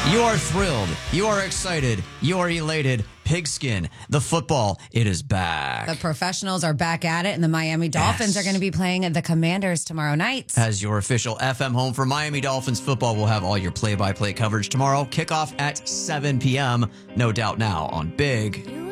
You are thrilled. You are excited. You are elated. Pigskin, the football, it is back. The professionals are back at it, and the Miami Dolphins are going to be playing the Commanders tomorrow night. As your official FM home for Miami Dolphins football, we'll have all your play-by-play coverage tomorrow. Kickoff at 7 p.m. No doubt now on Big